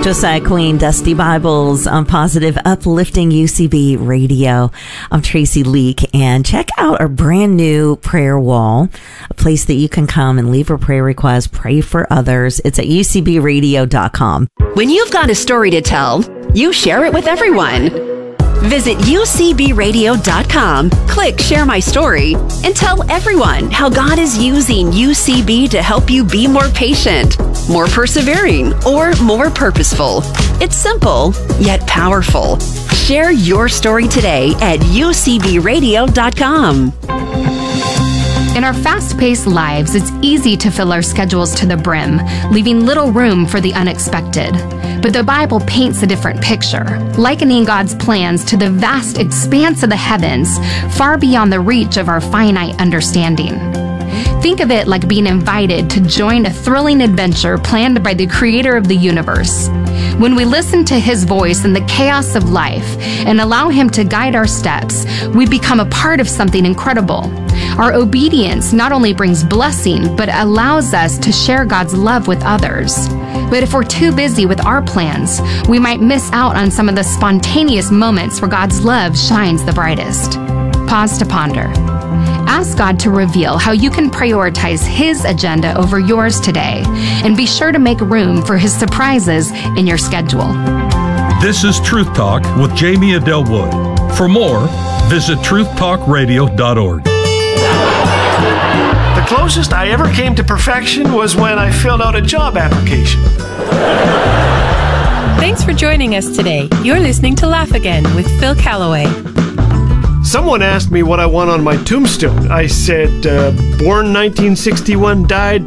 Josiah Queen, Dusty Bibles on Positive Uplifting UCB Radio. I'm Tracy Leak, and check out our brand new prayer wall, a place that you can come and leave a prayer request, pray for others. It's at ucbradio.com. When you've got a story to tell, you share it with everyone. Visit ucbradio.com, click Share My Story, and tell everyone how God is using UCB to help you be more patient, more persevering, or more purposeful. It's simple, yet powerful. Share your story today at ucbradio.com. In our fast-paced lives, it's easy to fill our schedules to the brim, leaving little room for the unexpected. But the Bible paints a different picture, likening God's plans to the vast expanse of the heavens, far beyond the reach of our finite understanding. Think of it like being invited to join a thrilling adventure planned by the creator of the universe. When we listen to his voice in the chaos of life and allow him to guide our steps, we become a part of something incredible. Our obedience not only brings blessing, but allows us to share God's love with others. But if we're too busy with our plans, we might miss out on some of the spontaneous moments where God's love shines the brightest. Pause to ponder. Ask God to reveal how you can prioritize His agenda over yours today, and be sure to make room for His surprises in your schedule. This is Truth Talk with Jamie Adelwood. For more, visit truthtalkradio.org. The closest I ever came to perfection was when I filled out a job application. Thanks for joining us today. You're listening to Laugh Again with Phil Callaway. Someone asked me what I want on my tombstone. I said, born 1961, died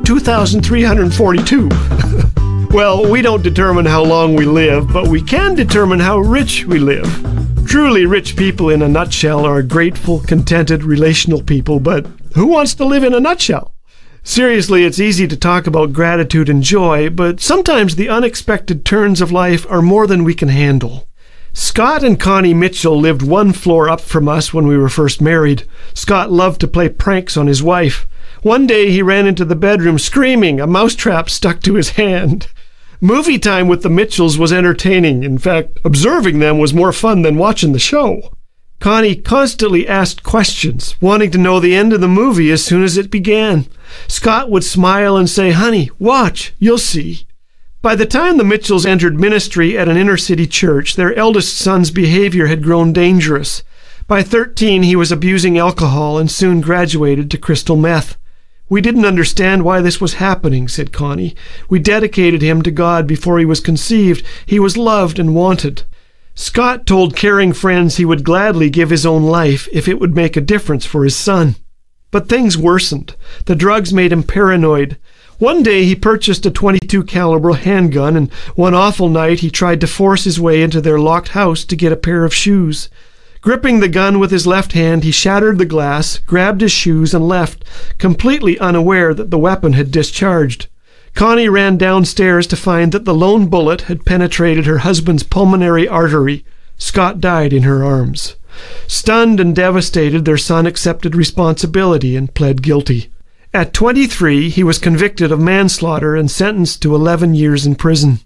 2,342. Well, we don't determine how long we live, but we can determine how rich we live. Truly rich people in a nutshell are grateful, contented, relational people, but who wants to live in a nutshell? Seriously, it's easy to talk about gratitude and joy, but sometimes the unexpected turns of life are more than we can handle. Scott and Connie Mitchell lived one floor up from us when we were first married. Scott loved to play pranks on his wife. One day he ran into the bedroom screaming, a mousetrap stuck to his hand. Movie time with the Mitchells was entertaining. In fact, observing them was more fun than watching the show. Connie constantly asked questions, wanting to know the end of the movie as soon as it began. Scott would smile and say, "Honey, watch, you'll see." By the time the Mitchells entered ministry at an inner-city church, their eldest son's behavior had grown dangerous. By 13, he was abusing alcohol and soon graduated to crystal meth. "We didn't understand why this was happening," said Connie. "We dedicated him to God before he was conceived. He was loved and wanted." Scott told caring friends he would gladly give his own life if it would make a difference for his son. But things worsened. The drugs made him paranoid. One day he purchased a .22 caliber handgun, and one awful night he tried to force his way into their locked house to get a pair of shoes. Gripping the gun with his left hand, he shattered the glass, grabbed his shoes, and left, completely unaware that the weapon had discharged. Connie ran downstairs to find that the lone bullet had penetrated her husband's pulmonary artery. Scott died in her arms. Stunned and devastated, their son accepted responsibility and pled guilty. At 23, he was convicted of manslaughter and sentenced to 11 years in prison.